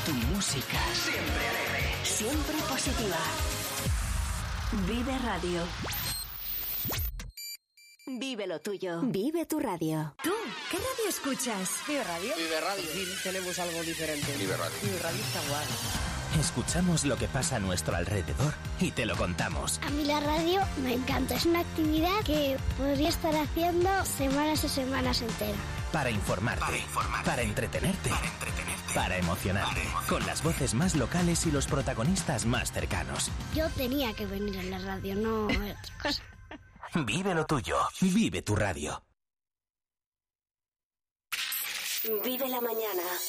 Tu música. Siempre alegre. Siempre positiva. Vive Radio. Vive lo tuyo. Vive tu radio. ¿Tú qué radio escuchas? Vive Radio. Vive Radio. Sí, tenemos algo diferente. Vive Radio. Vive Radio está guay. Escuchamos lo que pasa a nuestro alrededor y te lo contamos. A mí la radio me encanta. Es una actividad que podría estar haciendo semanas y semanas enteras. Para informarte, para entretenerte, para emocionarte, con las voces más locales y los protagonistas más cercanos. Yo tenía que venir a la radio, no otra cosa. Vive lo tuyo, vive tu radio. Vive la mañana.